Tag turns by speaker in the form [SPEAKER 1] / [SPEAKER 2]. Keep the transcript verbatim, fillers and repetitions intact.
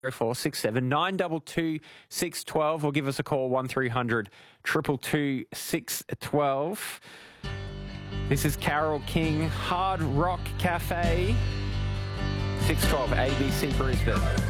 [SPEAKER 1] four six seven nine two two six one two or give us a call one three hundred two two two six one two. This is Carole King, Hard Rock Cafe, six twelve A B C Brisbane.